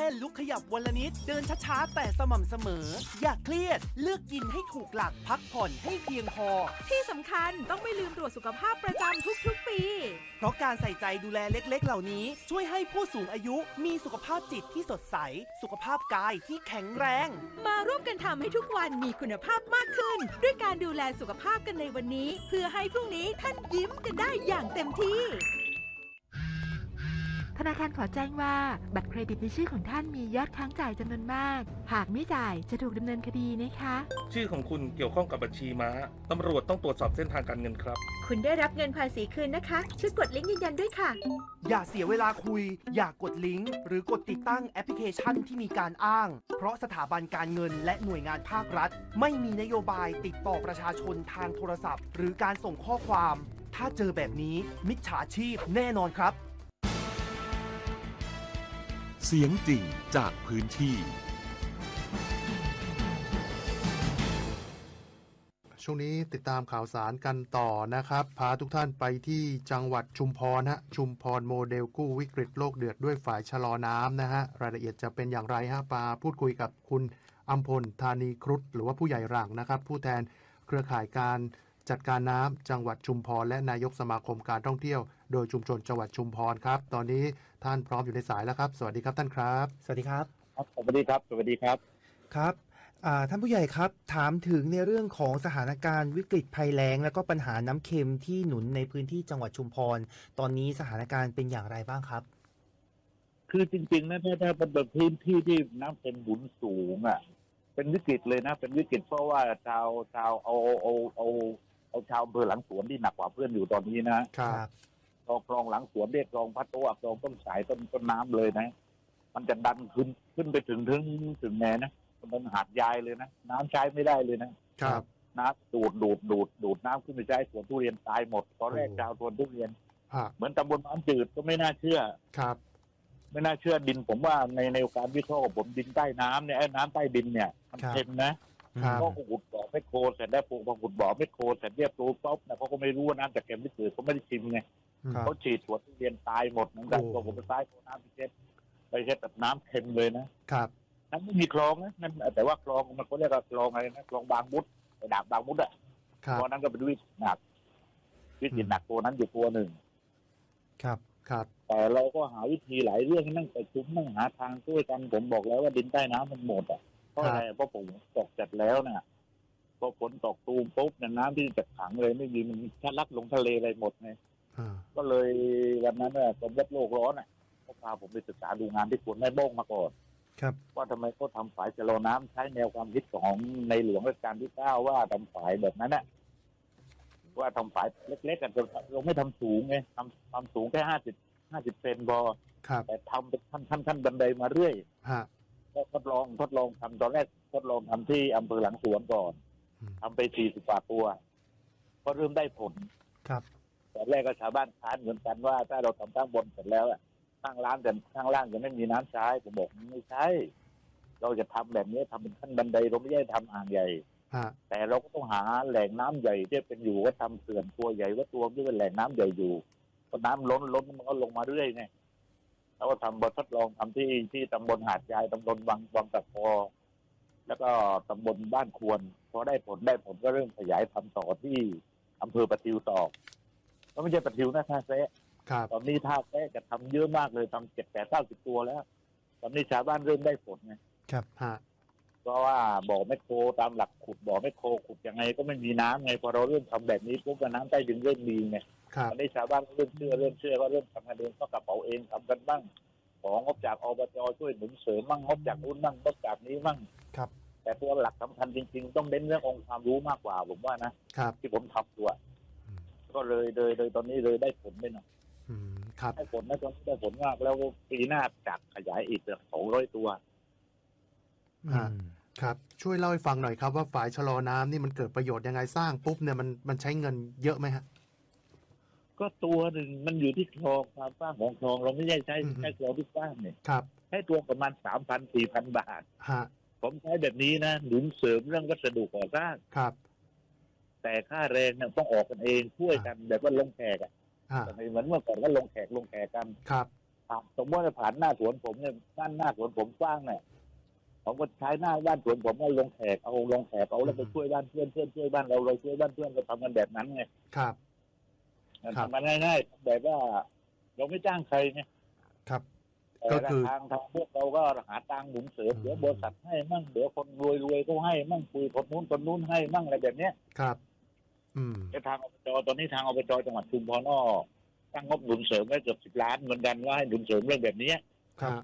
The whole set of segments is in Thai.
ลุกขยับวันละนิดเดินช้าๆแต่สม่ำเสมออย่าเครียดเลือกกินให้ถูกหลักพักผ่อนให้เพียงพอที่สำคัญต้องไม่ลืมตรวจสุขภาพประจำทุกๆปีเพราะการใส่ใจดูแลเล็กๆเหล่านี้ช่วยให้ผู้สูงอายุมีสุขภาพจิตที่สดใสสุขภาพกายที่แข็งแรงมาร่วมกันทำให้ทุกวันมีคุณภาพมากขึ้นด้วยการดูแลสุขภาพกันในวันนี้เพื่อให้พรุ่งนี้ท่านยิ้มกันได้อย่างเต็มที่ธนาคารขอแจ้งว่าบัตรเครดิตในชื่อของท่านมียอดค้างจ่ายจำนวนมากหากไม่จ่ายจะถูกดำเนินคดีนะคะชื่อของคุณเกี่ยวข้องกับบัญชีม้าตำรวจต้องตรวจสอบเส้นทางการเงินครับคุณได้รับเงินภาษีคืนนะคะช่วยกดลิงก์ยืนยันด้วยค่ะอย่าเสียเวลาคุยอย่ากดลิงก์หรือกดติดตั้งแอปพลิเคชันที่มีการอ้างเพราะสถาบันการเงินและหน่วยงานภาครัฐไม่มีนโยบายติดต่อประชาชนทางโทรศัพท์หรือการส่งข้อความถ้าเจอแบบนี้มิจฉาชีพแน่นอนครับเสียงจริงจากพื้นที่ช่วงนี้ติดตามข่าวสารกันต่อนะครับพาทุกท่านไปที่จังหวัดชุมพรฮะชุมพรโมเดลกู้วิกฤตโลกเดือดด้วยฝ่ายชะลอน้ำนะฮะรายละเอียดจะเป็นอย่างไรฮะปาพูดคุยกับคุณอัมพลธานีครุฑหรือว่าผู้ใหญ่หลังนะครับผู้แทนเครือข่ายการจัดการน้ำจังหวัดชุมพรและนายกสมาคมการท่องเที่ยวโดยชุมชนจังหวัดชุมพรครับตอนนี้ท่านพร้อมอยู่ในสายแล้วครับสวัสดีครับท่านครับสวัสดีครับสวัสดีครับสวัสดีครับครับท่านผู้ใหญ่ครับถามถึงในเรื่องของสถานการณ์วิกฤตภัยแล้งแล้วก็ปัญหาน้ำเค็มที่หนุนในพื้นที่จังหวัดชุมพรตอนนี้สถานการณ์เป็นอย่างไรบ้างครับคือจริงๆนะถ้าเป็นพื้นที่ที่น้ำเค็มหนุนสูงอ่ะเป็นวิกฤตเลยนะเป็นวิกฤตเพราะว่าชาวชาวอำเภอหลังสวนที่หนักกว่าเพื่อนอยู่ตอนนี้นะครับคลองหลังสวนเรียกคลองพัดโต้คลองต้นสายต้นน้ำเลยนะมันจะดันขึ้นไปถึงแนนะมันหาดยายเลยนะน้ำใช้ไม่ได้เลยนะครับน้ำดูดน้ำขึ้นไปใช้สวนทุเรียนตายหมดตอนแรกชาวสวนทุเรียนเหมือนตำบลน้ำจืดก็ไม่น่าเชื่อครับไม่น่าเชื่อดินผมว่าในการวิเคราะห์ของผมดินใต้น้ำเนี่ยน้ำใต้ดินเนี่ยมันเค็มนะก็ขุดบ่อไม่โคเสร็จได้ปลูกพอขุดบ่อไม่โคเสร็จเรียบร้อยปุ๊บนะเขาก็ไม่รู้ว่าน้ำจากเค็มไม่จืดเขาไม่ได้ชิมไงเขาฉีดสวนทุเรียนตายหมดเหมือนกันตัวผมไปซ้ายตัวน้ำไปเช็ดแบบน้ำเค็มเลยนะครับนั้นไม่มีคลองนะนั่นแต่ว่าคลองมันเขาเรียกว่าคลองอะไรนะคลองบางมุดไปดาบบางมุดอ่ะตอนนั้นก็เป็นวิกฤตหนักตัวนั้นอยู่ตัวหนึ่งครับแต่เราก็หาวิธีหลายเรื่องนั่งประชุมนั่งหาทางช่วยกันผมบอกแล้วว่าดินใต้น้ำมันหมดอ่ะเพราะอะไรเพราะผมตกจัดแล้วนะพอฝนตกตูมปุ๊บเนี่ยน้ำที่จะขังเลยไม่มีมันทะลักลงทะเลอะไรหมดไงก็เลยวันนั้นเนี่ยผมรับโลกร้อนอ่ะเขาพาผมไปศึกษาดูงานที่สวนแม่โบ้งมาก่อนว่าทำไมเขาทำฝายชะลอน้ำใช้แนวความคิดของในหลวงรัชกาลที่ 9ว่าทำฝายแบบนั้นน่ะว่าทำฝายเล็กๆกันเราไม่ทำสูงไงทำสูงแค่50 เซนพอแต่ทำเป็นขั้นบันไดมาเรื่อยก็ทดลองทำตอนแรกทดลองทำที่อำเภอหลังสวนก่อนทำไป40 กว่าตัวก็เริ่มได้ผลครับตอนแรกก็ชาวบ้านค้านเหมือนกันว่าถ้าเราทำข้างบนเสร็จแล้วข้างล่างจะไม่มีน้ำใช้ผมบอกไม่ใช่เราจะทำแบบนี้ทำเป็นขั้นบันไดเราไม่ได้ทำอ่างใหญ่แต่เราก็ต้องหาแหล่งน้ำใหญ่ที่เป็นอยู่ว่าทำเขื่อนตัวใหญ่ว่าตัวที่เป็นแหล่งน้ำใหญ่อยู่พอน้ำล้นมันก็ลงมาเรื่อยไงแล้วก็ทดลองทำที่ตำบลหาดยายตำบลวังตะพอแล้วก็ตำบลบ้านควรพอได้ผลก็เริ่มขยายทำต่อที่อำเภอประทิวต่อก็ไม่ใช่ประทิวนะท่าแซะตอนนี้ท่าแซะจะทำเยอะมากเลยทำ70-80 ตัวแล้วตอนนี้ชาวบ้านเริ่มได้ผลไงครับเพราะว่าบ่อแมคโครตามหลักขุดบ่อแมคโครขุดยังไงก็ไม่มีน้ำไงพอเราเริ่มทำแบบนี้ปุ๊บน้ำใต้ดินเริ่มดีไงตอนนี้ชาวบ้านเริ่มเชื่อก็เริ่มทำงานเดินก็กระเป๋าเองทำกันบ้างของงบจากอบจช่วยหนุนเสริมมั่งงบจากนู้นมั่งงบจากนี้มั่งแต่ตัวหลักสำคัญจริงๆต้องเน้นเรื่ององค์ความรู้มากกว่าผมว่านะที่ผมทำตัวก็เลยตอนนี้เลยได้ผลไปหน่อยได้ผลนะตอนนี้ได้ผลมากแล้วปีหน้าจัดขยายอีก200 ตัวครับช่วยเล่าให้ฟังหน่อยครับว่าฝายชะลอน้ำนี่มันเกิดประโยชน์ยังไงสร้างปุ๊บเนี่ยมันใช้เงินเยอะไหมฮะก็ตัวหนึ่งมันอยู่ที่คลองความกว้างของคลองเราไม่ใช่ใช้คลองที่กว้างเนี่ยใช้ตัวประมาณ 3,000-4,000 บาทผมใช้แบบนี้นะหนุนเสริมเรื่องวัสดุก่อสร้างแต่ค่าแรงเนี่ยต้องออกกันเองช่วยกันแบบว่าลงแขกเหมือนเมื่อก่อนก็ลงแขกกันสมมติว่าผ่านหน้าสวนผมเนี่ยด้านหน้าสวนผมกว้างเนี่ยผมก็ใช้หน้าบ้านสวนผมเอาลงแขกแล้วไปช่วยบ้านเพื่อนช่วยบ้านเราช่วยบ้านเพื่อนเราทำกันแบบนั้นไงครับทำมาง่ายๆแบบว่าเราไม่จ้างใครไงครับแต่ก็คือทางพวกเราก็หาตังค์หมุนเสริมเดี๋ยวบริษัทให้มั่งเดี๋ยวคนรวยเขาให้มั่งคุยคนนู้นให้มั่งอะไรแบบเนี้ยครับแต่ทางอบจตอนนี้ทางอบจจังหวัดชุมพรก็ตั้งงบหนุนเสริมไว้เกือบ10 ล้านเหมือนกันว่าให้หนุนเสริมเรื่องแบบนี้ครับ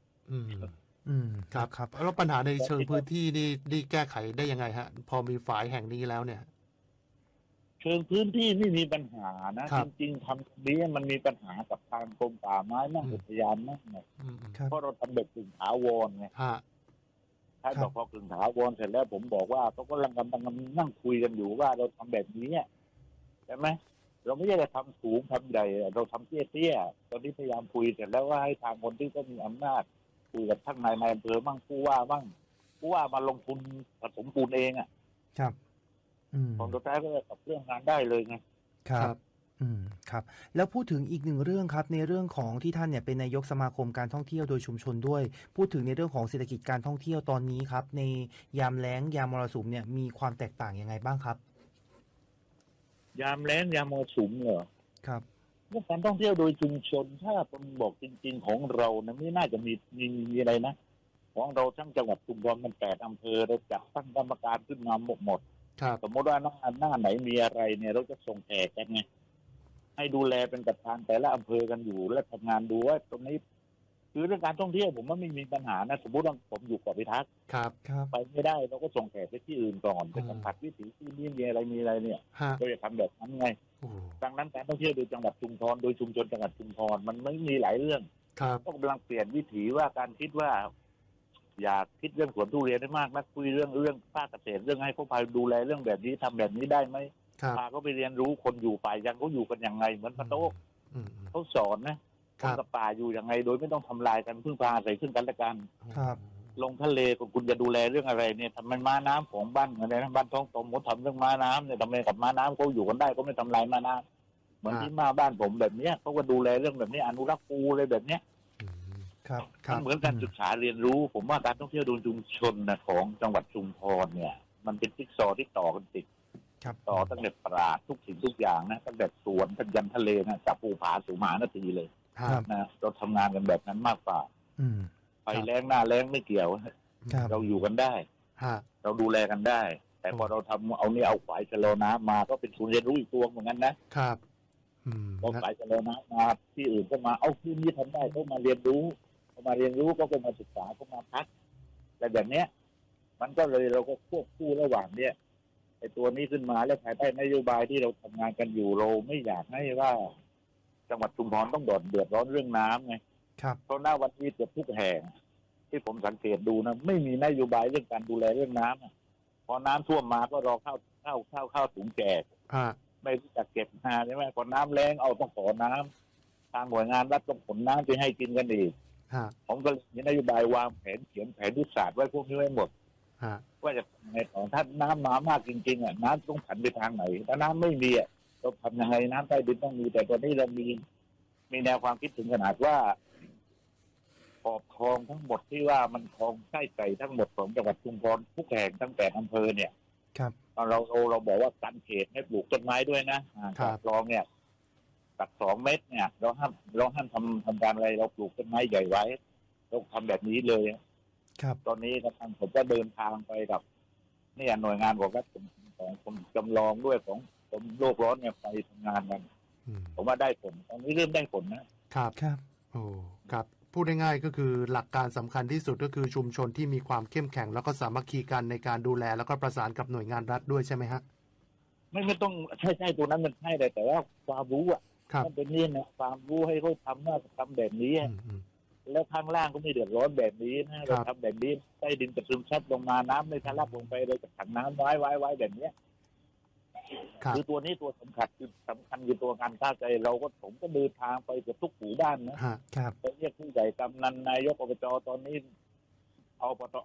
ครับครับแล้วปัญหาในเชิงพื้นที่นี่แก้ไขได้ยังไงฮะ พอมีฝ่ายแห่งนี้แล้วเนี่ยเชิงพื้นที่ไม่มีปัญหานะครับ จริงๆทำตรงนี้มันมีปัญหากับทางกรมป่าไม้มั่งอุทยานมั่งเนี่ยครับเพราะเราทำแบบกึ่งถาวรไงฮะถ้าบอกพอกึ่งถาวรเสร็จแล้วผมบอกว่าเขาก็กำลังนั่งคุยกันอยู่ว่าเราทำแบบนี้ใช่ไหมเราไม่ใช่จะทำสูงทำใหญ่เราทำเตี้ยๆตอนนี้พยายามคุยเสร็จแล้วว่าให้ทางคนที่ก็มีอำนาจคุยกับท่านนายอำเภอมั่งผู้ว่ามาลงทุนผสมปูนเองครับผลสุดท้ายก็จะกับเรื่องงานได้เลยไงครับครับแล้วพูดถึงอีกหนึ่งเรื่องครับในเรื่องของที่ท่านเนี่ยเป็นนายกสมาคมการท่องเที่ยวโดยชุมชนด้วยพูดถึงในเรื่องของเศรษฐกิจการท่องเที่ยวตอนนี้ครับในยามแล้งยามมรสุมเนี่ยมีความแตกต่างยังไงบ้างครับยามแล้งยามมรสุมเหรอครับเรื่องการท่องเที่ยวโดยชุมชนถ้าผมบอกจริงๆของเรานะไม่น่าจะมีอะไรนะของเราทั้งจังหวัดชุมพรมัน8 อำเภอเราจัดตั้งกรรมการขึ้นมาหมดสมมติว่าหน้าไหนมีอะไรเนี่ยเราจะส่งแขกกันไงให้ดูแลเป็นประธานแต่ละอำเภอกันอยู่และทำงานดูว่าตรงนี้คือเรื่องการท่องเที่ยวผมว่าไม่มีปัญหานะสมมติว่าผมอยู่เกาะพิทักษ์ไปไม่ได้เราก็ส่งแขกไปที่อื่นก่อนไปสัมผัสวิถีที่นี่มีอะไรเนี่ยเราจะทำแบบนั้นไงดังนั้นการท่องเที่ยวโดยจังหวัดชุมพรโดยชุมชนจังหวัดชุมพรมันไม่มีหลายเรื่องก็กำลังเปลี่ยนวิถีว่าการคิดว่าอยากคิดเรื่องสวนทุเรียนได้มากนักคุยเรื่องภาคเกษตรเรื่องให้เขาพาดูแลเรื่องแบบนี้ทำแบบนี้ได้ไหมพาเขาไปเรียนรู้คนอยู่ป่ายังเขาอยู่กันยังไงเหมือนพระโต๊ะเขาสอนนะคนกับป่าอยู่ยังไงโดยไม่ต้องทำลายกันพึ่งพาอาศัยซึ่งกันและกันลงทะเลคุณจะดูแลเรื่องอะไรเนี่ยทำมันม้าน้ำของบ้านอะไรนะบ้านท้องตมเขาทำเรื่องม้าน้ำเนี่ยทำไมกับม้าน้ำเขาอยู่กันได้ก็ไม่ทำลายม้าน้ำเหมือนที่มาบ้านผมแบบเนี้ยเขาก็ดูแลเรื่องแบบนี้อนุรักษ์ปูเลยแบบเนี้ยมันเหมือนการศึกษาเรียนรู้ผมว่าการท่องเที่ยวโดยชุมชนนะของจังหวัดชุมพรเนี่ยมันเป็นจิ๊กซอว์ที่ต่อกันติดต่อตั้งแต่ปราดทุกสิ่งทุกอย่างนะตั้งแต่สวนยันทะเลนะจากภูผาสู่มหานาทีเลยนะเราทำงานกันแบบนั้นมากกว่าไปแรงหน้าแรงไม่เกี่ยวเราอยู่กันได้เราดูแลกันได้ แต่พอเราทำเอาฝ่ายชะลอน้ำมาก็เป็นศูนย์เรียนรู้อีกตัวเหมือนกันนะครับพอฝ่ายชะลอน้ำมาที่อื่นก็มาเอาที่นี้ทำได้ก็มาเรียนรู้ก็มาศึกษาก็มาพักแต่แบบเนี้ยมันก็เลยเราก็ควบคู่ระหว่างเนี้ยไอ้ตัวนี้ขึ้นมาแล้วภายใต้นโยบายที่เราทำงานกันอยู่เราไม่อยากให้ว่าจังหวัดชุมพรต้องเดือดร้อนเรื่องน้ำไงเพราะหน้าวันนี้เกือบทุกแห่งที่ผมสังเกตดูนะไม่มีนโยบายเรื่องการดูแลเรื่องน้ำพอน้ำท่วมมาก็รอเข้าถุงแจกไม่รู้จักเก็บนาใช่ไหมพอน้ำแล้งเอาต้องขอน้ำทางหน่วยงานรัฐต้องขนน้ำไปให้กินกันอีกผมก็มีนโยบายวางแผนเขียนแผนยุทธศาสตร์ไว้พวกนี้ไว้หมดว่าจะในของท่านน้ำมามากจริงๆน้ำต้องผันไปทางไหนถ้าน้ำไม่มีเราทำยังไงน้ำใต้ดินต้องมีแต่ตอนนี้เรามีแนวความคิดถึงขนาดว่าขอบคลองทั้งหมดที่ว่ามันคลองใกล้ไก่ทั้งหมดของจังหวัดชุมพรทุกแห่งตั้งแต่อำเภอเนี่ยเราบอกว่ากันเขตให้ปลูกต้นไม้ด้วยนะขอบคลองเนี่ยตัด2 เมตรเนี่ยเราห้ามทำการอะไรเราปลูกต้นไม้ใหญ่ไว้เราทำแบบนี้เลยตอนนี้ทางผมก็เดินทางไปกับเนี่ยหน่วยงานของรัฐของจำลองด้วยของโลกร้อนเนี่ยไปทำงานกันผมว่าได้ผลตอนนี้เริ่มได้ผลนะครับโอ้ครับพูดง่ายๆก็คือหลักการสำคัญที่สุดก็คือชุมชนที่มีความเข้มแข็งแล้วก็สามัคคีกันในการดูแลแล้วก็ประสานกับหน่วยงานรัฐด้วยใช่ไหมฮะไม่ต้องใช่ตัวนั้นมันใช่แต่ว่าความรู้มันเป็นนี่นะความรู้ให้เขาทำว่าทำแบบนี้แล้วข้างล่างก็ไม่เดือดร้อนแบบนี้นะเราทำแบบนี้ใต้ดินจะซึมซับลงมาน้ำไม่ทะลักลงไปเลยจะถังน้ำไว้แบบนี้คือตัวนี้ตัวสำคัญคือตัวการเข้าใจผมก็เดินทางไปกับทุกหมู่บ้านนะไปเรียกผู้ใหญ่กำนันนายกอบจตอนนี้อบต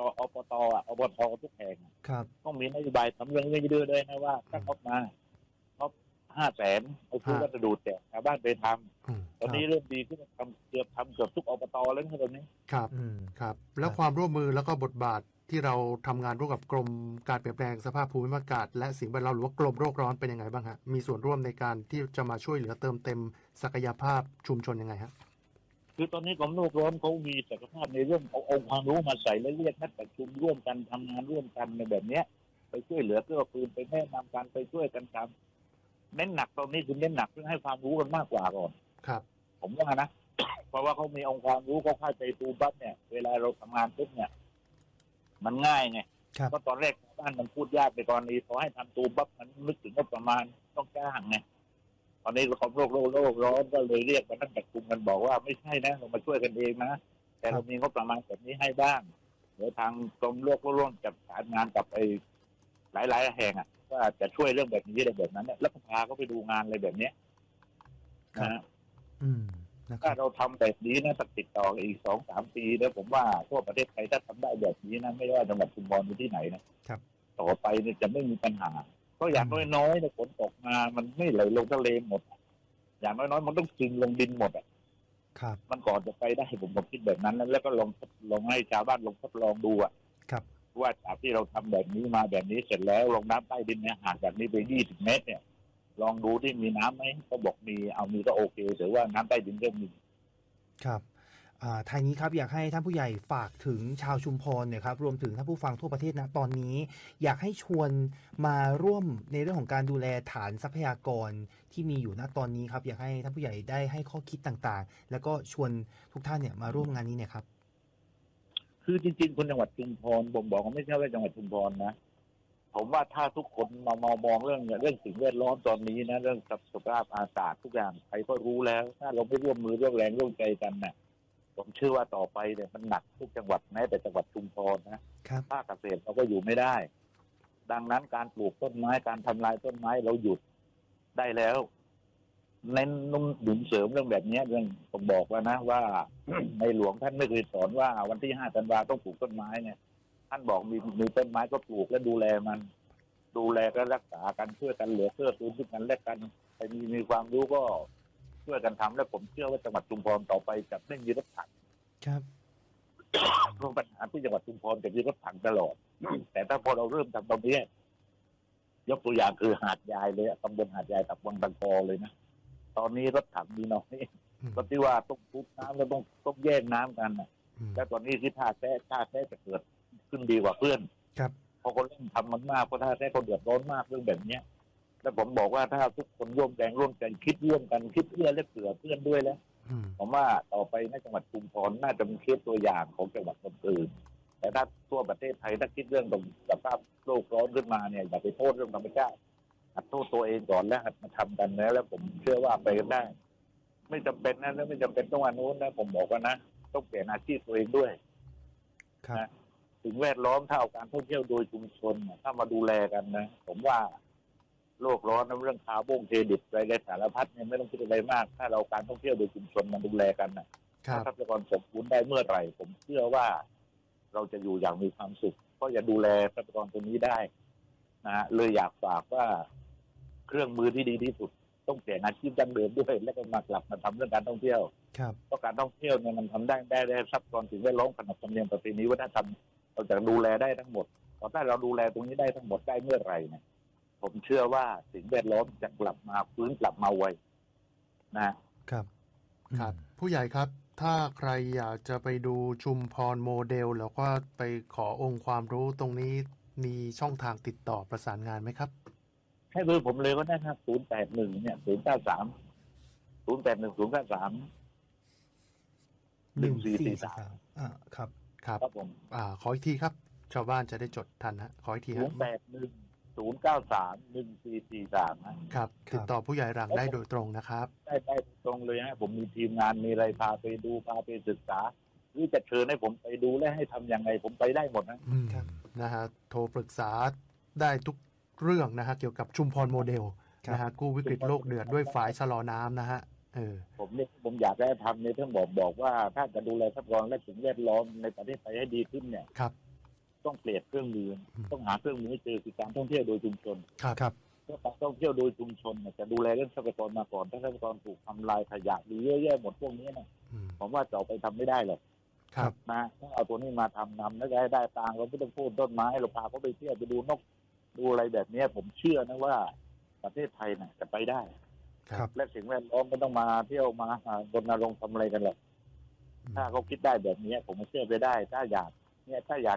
ทุกแห่งต้องมีนโยบายทำเรื่องนี้ด้วยนะว่าถ้าเขามา 500,000เอาซื้อวัสดุแจกชาวบ้านไปทำตอนนี้ครับเริ่มดีขึ้นเกือบทุกอบตแล้วนะตอนนี้ครับอืมครับ แล้วความร่วมมือแล้วก็บทบาทที่เราทำงานร่วมกับกรมการเปลี่ยนแปลงสภาพภูมิอากาศและสิ่งแวดล้อมหรือว่ากรมโลกร้อนเป็นยังไงบ้างฮะมีส่วนร่วมในการที่จะมาช่วยเหลือเติมเต็มศักยภาพชุมชนยังไงฮะคือตอนนี้กรมโลกร้อนเขามีศักยภาพในเรื่องเอาองค์ความรู้มาใส่และเรียกนัดประชุมร่วมกันทำงานร่วมกันในแบบเนี้ยไปช่วยเหลือเกื้อกูลไปแนะนำกันไปช่วยกันทำเน้นหนักตอนนี้คือเน้นหนักเพื่อให้ความรู้กันมากกว่าก่อนครับผมว่านะ เพราะว่าเขามีองค์ความรู้เขาเข้าใจตูปั๊บเนี่ยเวลาเราทำงานปุ๊บเนี่ย มันง่ายไงครับเพราะตอนแรกชาวบ้านมันพูดยากไปตอนนี้พอให้ทำตูปั๊บมันนึกถึงก็ประมาณต้องจ้างไงตอนนี้กรมโลกร้อนก็เลยเรียกมาตั้งแต่กลุ่มกันบอกว่าไม่ใช่นะเรามาช่วยกันเองนะแต่เรามีงบประมาณแบบนี้ให้บ้างเดี๋ยวทางกรมโลกร้อนจัดการงานกับไอ้หลายๆแห่งอ่ะว่าจะช่วยเรื่องแบบนี้อะไรแบบนั้นเนี่ยแล้วก็พาเขาไปดูงานอะไรแบบเนี้ยนะฮะอืม นะคถ้ารับเราทำแบบนี้นะสักติดต่ออีก2-3 ปีแล้วผมว่าทั่วประเทศไทยถ้าทำได้แบบนี้นะไม่ว่าจังหวัดชุมพรหรือที่ไหนนะครับ ต่อไปเนี่ยจะไม่มีปัญหาก็อย่างน้อยๆเนี่ยฝนตกมามันไม่ไหลลงทะเลหมด อย่างน้อยๆมันต้องซึมลงดินหมดอ่ะครับมันก่อนจะไปได้ผมคิดแบบนั้นแล้วก็ลองให้ชาวบ้านลองทดลองดูอ่ะครับว่าจากที่เราทำแบบนี้มาแบบนี้เสร็จแล้วลงน้ำใต้ดินเนี่ยห่างจากนี้ไป20 เมตรเนี่ย ลองดูที่มีน้ำไหมก็บอกมีเอามีก็โอเคแต่ว่าน้ำใต้ดินเริ่มมีครับท้ายนี้ครับอยากให้ท่านผู้ใหญ่ฝากถึงชาวชุมพรเนี่ยครับรวมถึงท่านผู้ฟังทั่วประเทศนะตอนนี้ อยากให้ชวนมาร่วมในเรื่องของการดูแลฐานทรัพยากรที่มีอยู่ณตอนนี้ครับอยากให้ท่านผู้ใหญ่ได้ให้ข้อคิดต่างๆ แล้วก็ชวนทุกท่านเนี่ยมาร่วมงานนี้เนี่ยครับคือจริงๆคนจังหวัดชุมพรผมบอกว่าไม่ใช่ว่าจังหวัดชุมพรนะผมว่าถ้าทุกคนมองเรื่องสิ่งแวดล้อมตอนนี้นะเรื่องสภาพอากาศทุกอย่างใครก็รู้แล้วถ้าเราไม่ร่วมมือร่วมแรงร่วมใจกันเนี่ยผมเชื่อว่าต่อไปเนี่ยมันหนักทุกจังหวัดแม้แต่จังหวัดชุมพรนะครับ ภาคเกษตรเราก็อยู่ไม่ได้ ดังนั้นการปลูกต้นไม้การทำลายต้นไม้เราหยุดได้แล้วเน้นนุ่มหนุนเสริมเรื่องแบบนี้เรื่องผมบอกว่านะว่า ในหลวงท่านไม่เคยสอนว่าวันที่5 ธันวาต้องปลูกต้นไม้เนี่ยท่านบอกมีต้นไม้ก็ปลูกและดูแลมันดูแลก็รักษากันช่วยกันเหลือเพื่อตูนที่กันและกันใครมีความรู้ก็ช่วยกันทำและผมเชื่อว่าจังหวัดชุมพรต่อไปจะไม่มีรถถังครับเพราะปัญหาที่จังหวัดชุมพรจะมีรถถังตลอด แต่ถ้าพอเราเริ่มทำตรงนี้ยกตัวอย่างคือหาดยายเลยตำบลหาดยายตับวังตะกอเลยนะตอนนี้รถถังมีน้อยก็ที่ว่าต้องทุบน้ำแล้วต้องแย่งน้ำกันนะแล้วตอนนี้ที่ท่าแท้จะเกิดขึ้นดีกว่าเพื่อนครับพอคนเริ่มทำมันมากเพราะท่าแท้คนเดือดร้อนมากเรื่องแบบเนี้ยแล้วผมบอกว่าถ้าทุกคนร่วมแรงร่วมใจคิดร่วมกันคิดเพื่อและเผื่อเพื่อนด้วยแล้วผมว่าต่อไปในจังหวัดชุมพรน่าจะเป็นเคสตัวอย่างของจังหวัดอื่นแต่ถ้าทั่วประเทศไทยถ้าคิดเรื่องตรงสภาพโลกร้อนขึ้นมาเนี่ยอย่าไปโทษเรื่องธรรมชาติหัดโทษตัวเองก่อนแล้วหัดมาทำกันแล้วผมเชื่อว่าไปกันได้ ไม่จำเป็นนะแล้วไม่จำเป็นต้องอนุนะผมบอกว่านะต้องเปลี่ยนอาชีพตัวเองด้วยครับนะถึงแวดล้อมถ้าเอาการท่องเที่ยวโดยชุมชนถ้ามาดูแลกันนะผมว่าโลกร้อนเรื่องคาร์บอนเครดิตอะไรสารพัดเนี่ยไม่ต้องคิดอะไรมาก ถ้าเราการท่องเที่ยวโดยชุมชนมาดูแลกันนะถ้าทรัพยากรสมบูรณ์ได้เมื่อไหร่ ผมเชื่อว่าเราจะอยู่อย่างมีความสุขเพราะจะดูแลทรัพยากรตรงนี้ได้นะเลยอยากฝากว่าเครื่องมือที่ดีที่สุดต้องเปลี่ยนอาชีพดั้งเดิมด้วยแล้วก็มากลับมาทำเรื่องการท่องเที่ยวครับเพราะการท่องเที่ยวเนี่ยมันทำได้ทรัพยากรสิ่งแวดล้อมขนบธรรมเนียมประเพณีวัฒนธรรมเราจะดูแลได้ทั้งหมดพอถ้าเราดูแลตรงนี้ได้ทั้งหมดได้เมื่อไหร่เนี่ยผมเชื่อว่าสิ่งแวดล้อมจะกลับมาฟื้นกลับมาไวนะครับครับผู้ใหญ่ครับถ้าใครอยากจะไปดูชุมพรโมเดลแล้วก็ไปขอองค์ความรู้ตรงนี้มีช่องทางติดต่อประสานงานไหมครับให้เบอร์ผมเลยก็ได้ครับ081เนี่ย093 ครับครับครับผมขออีกทีครับชาวบ้านจะได้จดทันฮะขออีกทีครับ 081-093-1443 ครับติดต่อผู้ใหญ่หลังได้โดยตรงนะครับได้ตรงเลยฮะผมมีทีมงานมีอะไรพาไปดูพาไปศึกษาหรือจะเชิญให้ผมไปดูและให้ทำยังไงผมไปได้หมดนะนะฮะโทรปรึกษาได้ทุกเรื่องนะฮะเกี่ยวกับชุมพรโมเดลนะฮะกู้วิกฤตโลกเดือดด้วยฝายชะลอน้ำนะฮะผมอยากได้ทำในเรื่องบอกว่าถ้าจะดูแลทรัพยากรและสิ่งแวดล้อมในประเทศไทยให้ดีขึ้นเนี่ยครับต้องเปลี่ยนเครื่องมือต้องหาเครื่องมือให้เจอคือการท่องเที่ยวโดยชุมชนครับการท่องเที่ยวโดยชุมชนเนี่ยจะดูแลเรื่องทรัพยากรมาก่อนถ้าทรัพยากรถูกทำลายขยะดีเยอะแยะหมดพวกนี้นะอืมผมว่าจะเอาไปทำไม่ได้หรอกครับนะต้องเอาตัวนี้มาทำนำแล้วจะให้ได้ตังค์เราไม่ต้องพูดต้นไม้เราพาเขาไปเที่ยวไปดูนกดูอะไรแบบนี้ผมเชื่อนะว่าประเทศไทยเนี่ยจะไปได้ครับและสิ่งแวดล้อมไม่ต้องมาเที่ยวมารณรงค์ทำอะไรกันหรอกถ้าเขาคิดได้แบบนี้ผมเชื่อไปได้ถ้าอยาก